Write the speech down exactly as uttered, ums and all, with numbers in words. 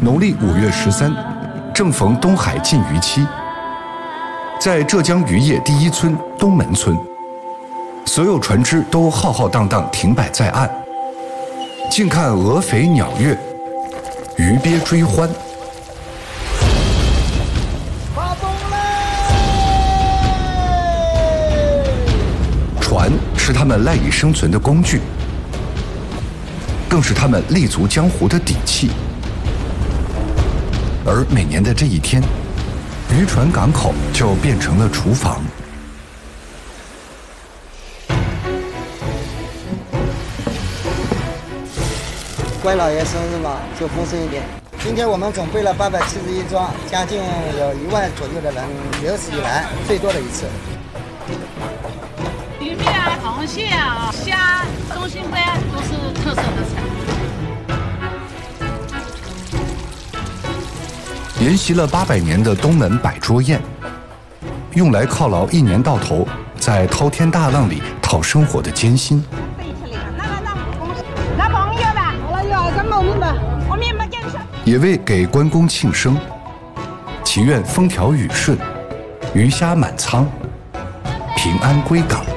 农历五月十三，正逢东海禁渔期，在浙江渔业第一村东门村，所有船只都浩浩荡荡停摆在岸，静看鹅肥鸟跃，鱼鳖追欢。 发动嘞！ 船是他们赖以生存的工具，更是他们立足江湖的底气。而每年的这一天，渔船港口就变成了厨房。 乖老爷生日嘛，就丰盛一点。今天我们总备了八百七十一桩，将近有一万左右的人，有史以来最多的一次。 鱼鳖啊、螃蟹啊、虾、中心杯都是特色的菜。 沿袭了八百年的东门摆桌宴，用来犒劳一年到头在滔天大浪里讨生活的艰辛。也为给关公庆生，祈愿风调雨顺，鱼虾满仓，平安归港。